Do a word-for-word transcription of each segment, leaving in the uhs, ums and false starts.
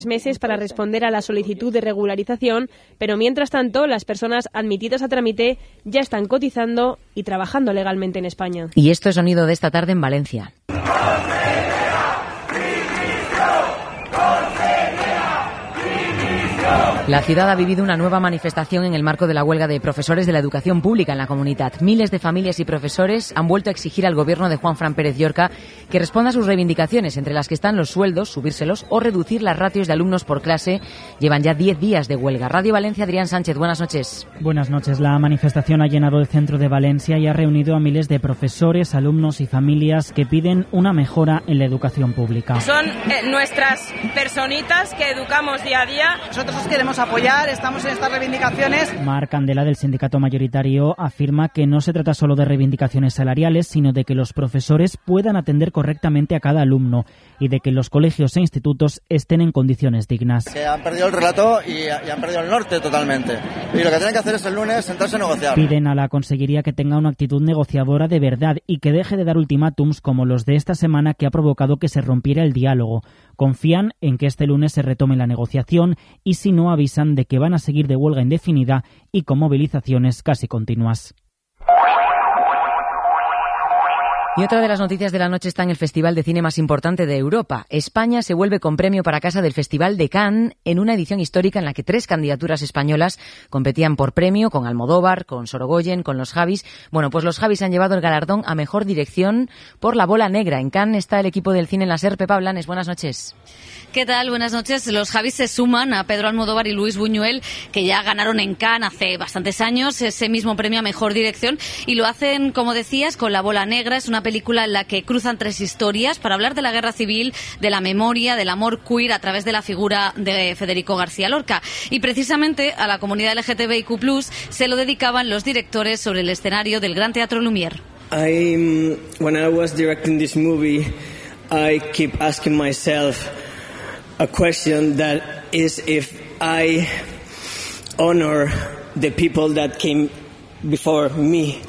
meses para responder a la solicitud de regularización, pero mientras tanto las personas admitidas a trámite ya están cotizando y trabajando legalmente en España. Y esto es sonido de esta tarde en Valencia. La ciudad ha vivido una nueva manifestación en el marco de la huelga de profesores de la educación pública en la comunidad. Miles de familias y profesores han vuelto a exigir al gobierno de Juanfran Pérez Llorca que responda a sus reivindicaciones, entre las que están los sueldos, subírselos o reducir las ratios de alumnos por clase. Llevan ya diez días de huelga. Radio Valencia, Adrián Sánchez, buenas noches. Buenas noches. La manifestación ha llenado el centro de Valencia y ha reunido a miles de profesores, alumnos y familias que piden una mejora en la educación pública. Son eh, nuestras personitas que educamos día a día. Nosotros os queremos apoyar, estamos en estas reivindicaciones. Mar Candela, del sindicato mayoritario, afirma que no se trata solo de reivindicaciones salariales, sino de que los profesores puedan atender correctamente a cada alumno y de que los colegios e institutos estén en condiciones dignas. Que han perdido el relato y, y han perdido el norte totalmente. Y lo que tienen que hacer es el lunes sentarse a negociar. Piden a la consejería que tenga una actitud negociadora de verdad y que deje de dar ultimátums como los de esta semana, que ha provocado que se rompiera el diálogo. Confían en que este lunes se retome la negociación y, si no, avisan de que van a seguir de huelga indefinida y con movilizaciones casi continuas. Y otra de las noticias de la noche está en el festival de cine más importante de Europa. España se vuelve con premio para casa del Festival de Cannes en una edición histórica en la que tres candidaturas españolas competían por premio, con Almodóvar, con Sorogoyen, con los Javis. Bueno, pues los Javis han llevado el galardón a mejor dirección por La Bola Negra. En Cannes está el equipo del cine en la SER. Pepa Blanes, buenas noches. ¿Qué tal? Buenas noches. Los Javis se suman a Pedro Almodóvar y Luis Buñuel, que ya ganaron en Cannes hace bastantes años ese mismo premio a mejor dirección, y lo hacen, como decías, con La Bola Negra. Es una película en la que cruzan tres historias para hablar de la guerra civil, de la memoria, del amor queer a través de la figura de Federico García Lorca. Y precisamente a la comunidad L G T B I Q plus, se lo dedicaban los directores sobre el escenario del Gran Teatro Lumière. I, when I was directing this movie, I keep asking myself a question that is if I honor the people that came before me.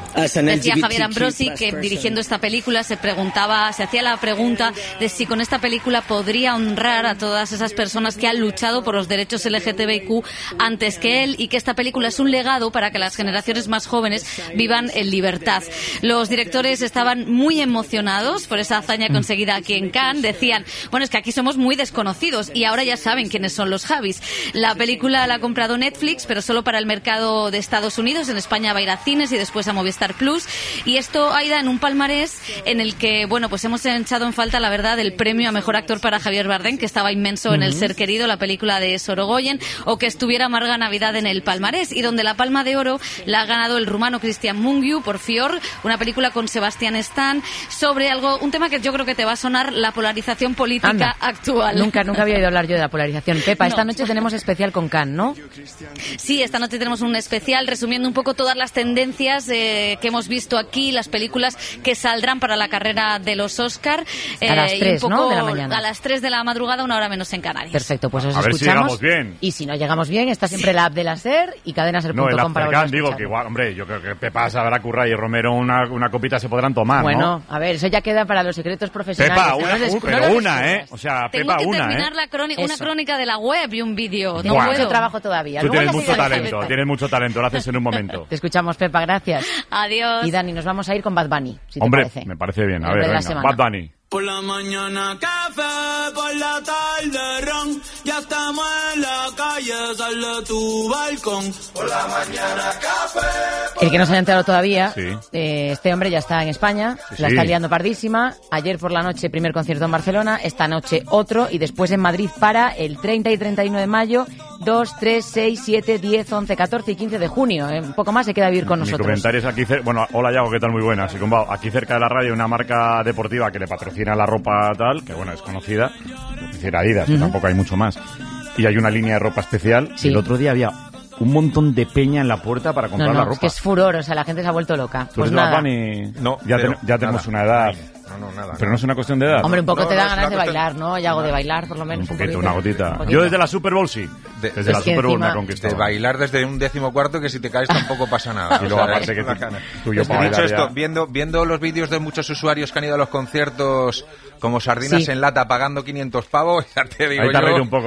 Decía Javier Ambrosi que dirigiendo esta película se preguntaba, se hacía la pregunta de si con esta película podría honrar a todas esas personas que han luchado por los derechos L G T B I Q antes que él, y que esta película es un legado para que las generaciones más jóvenes vivan en libertad. Los directores estaban muy emocionados por esa hazaña conseguida aquí en Cannes. Decían, bueno, es que aquí somos muy desconocidos y ahora ya saben quiénes son los Javis. La película la ha comprado Netflix, pero solo para el mercado de Estados Unidos. En España va a ir a cines y después a Movistar Plus, y esto ha ido en un palmarés en el que, bueno, pues hemos echado en falta, la verdad, el premio a mejor actor para Javier Bardem, que estaba inmenso en El Ser Querido, la película de Sorogoyen, o que estuviera Marga Navidad en el palmarés, y donde la Palma de Oro la ha ganado el rumano Cristian Mungiu por Fior, una película con Sebastián Stan sobre algo, un tema que yo creo que te va a sonar, la polarización política Anda. actual. Nunca, nunca había oído hablar yo de la polarización. Pepa, no. Esta noche tenemos especial con Cannes, ¿no? Sí, esta noche tenemos un especial resumiendo un poco todas las tendencias eh, que hemos visto aquí, las películas que saldrán para la carrera de los Oscar. Eh, a las tres, poco, ¿no? De la mañana. A las tres de la madrugada, una hora menos en Canarias. Perfecto, pues os a escuchamos. Ver si llegamos bien. Y si no llegamos bien, está siempre la app de la SER y cadena ser punto com no, para volver a digo que igual, hombre, yo creo que Pepa, Sabrá Curra y Romero una, una copita se podrán tomar, bueno, ¿no? a ver, eso ya queda para los secretos profesionales. Pepa, una, no uh, pero no una, ¿eh? O sea, Tengo Pepa, que una, terminar ¿eh? la crónica, una crónica de la web y un vídeo. No Mucho puedo. trabajo todavía. Tú Luego tienes mucho talento, directo. tienes mucho talento, lo haces en un momento. Te escuchamos, Pepa, gracias. Adiós. Y Dani, nos vamos a ir con Bad Bunny, si Hombre, te parece. me parece bien. A El ver, de la venga, semana. Bad Bunny. Por la mañana café, por la tarde ron, ya estamos en la calle, sal de tu balcón. Por la mañana café. El que no se haya enterado todavía, Sí. eh, este hombre ya está en España, Sí, la sí. está liando pardísima. Ayer por la noche primer concierto en Barcelona, esta noche otro, y después en Madrid para el treinta y treinta y uno de mayo, dos, tres, seis, siete, diez, once, catorce y quince de junio. Eh, un poco más se queda a vivir con Mi nosotros. comentario es aquí, cer- bueno, hola Yago, ¿qué tal? Muy buena. Así como aquí cerca de la radio una marca deportiva que le patrocina la ropa tal, que bueno, es conocida, es decir, Adidas, que Ujú. tampoco hay mucho más. Y hay una línea de ropa especial. Sí. Y el otro día había un montón de peña en la puerta para No, comprar no, la ropa. es que es furor, o sea, la gente se ha vuelto loca. ¿Tú Pues eres Bad nada. Bunny? No, ya, cero, ten- ya tenemos nada. una edad. No, no, nada. Pero no es una cuestión de edad. Hombre, un poco No, te no, da es ganas una de cuestión- bailar, ¿no? Yago, de bailar, por lo menos. Un poquito, poquito. una gotita. Un poquito. Yo desde la Super Bowl sí. de, desde la Super Bowl me ha conquistado. De bailar desde un décimo cuarto que si te caes tampoco pasa nada. Y luego aparte que tú y yo para dicho bailar esto, ya... viendo, viendo los vídeos de muchos usuarios que han ido a los conciertos como sardinas Sí. en lata pagando quinientos pavos, ya te digo Ahí te yo... reír un poco.